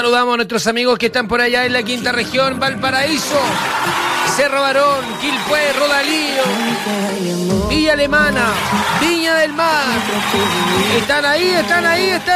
Saludamos a nuestros amigos que están por allá en la quinta región, Valparaíso, Cerro Barón, Quilpué, Rodalío, Villa Alemana, Viña del Mar. Están ahí.